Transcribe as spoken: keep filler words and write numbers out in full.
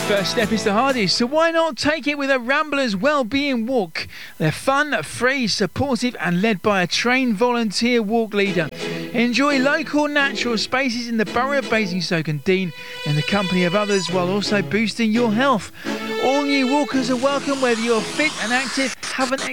First step is the hardest, so why not take it with a Ramblers Wellbeing Walk? They're fun, free, supportive and led by a trained volunteer walk leader. Enjoy local natural spaces in the borough of Basingstoke and Dean in the company of others while also boosting your health. All new walkers are welcome whether you're fit and active, have an